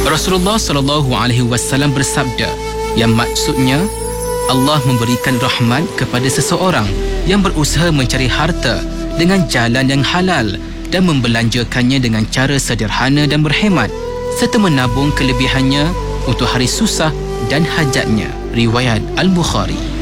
Rasulullah SAW bersabda, yang maksudnya Allah memberikan rahmat kepada seseorang yang berusaha mencari harta dengan jalan yang halal dan membelanjakannya dengan cara sederhana dan berhemat, serta menabung kelebihannya untuk hari susah dan hajatnya. Riwayat Al-Bukhari.